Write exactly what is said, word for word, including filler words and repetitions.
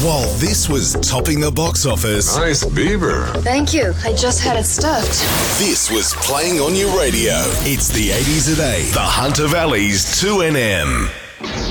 While this was topping the box office, Nice beaver. Thank you. I just had it stuffed. this was playing on your radio. It's the eighties at eight, the Hunter Valley's two N M.